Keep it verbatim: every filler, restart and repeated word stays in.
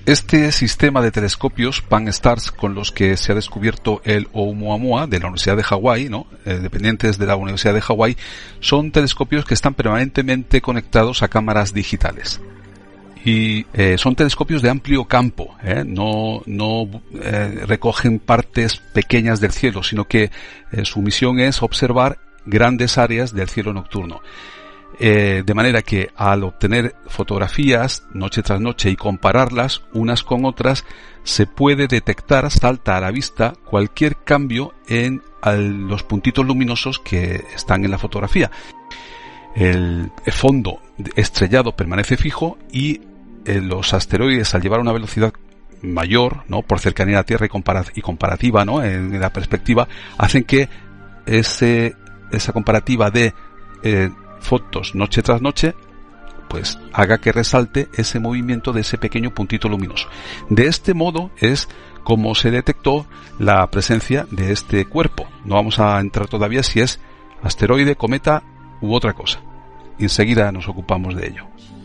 Este sistema de telescopios Pan-STARRS con los que se ha descubierto el Oumuamua de la Universidad de Hawái, ¿no? Eh, dependientes de la Universidad de Hawái, son telescopios que están permanentemente conectados a cámaras digitales. Y eh, son telescopios de amplio campo, ¿eh? no, no eh, recogen partes pequeñas del cielo, sino que eh, su misión es observar grandes áreas del cielo nocturno. Eh, de manera que al obtener fotografías noche tras noche y compararlas unas con otras, se puede detectar, salta a la vista cualquier cambio en al, los puntitos luminosos que están en la fotografía. El, el fondo estrellado permanece fijo y eh, los asteroides, al llevar una velocidad mayor, ¿no?, por cercanía a la Tierra y, compara- y comparativa, ¿no?, en, en la perspectiva, hacen que ese, esa comparativa de eh, fotos noche tras noche pues haga que resalte ese movimiento de ese pequeño puntito luminoso. De este modo es como se detectó la presencia de este cuerpo. No vamos a entrar todavía si es asteroide, cometa u otra cosa. Enseguida nos ocupamos de ello.